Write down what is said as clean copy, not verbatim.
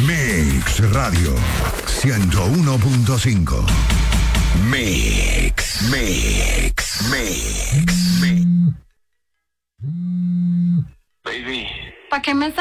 Mix Radio 101.5. Mix. Baby. ¿Pa' qué me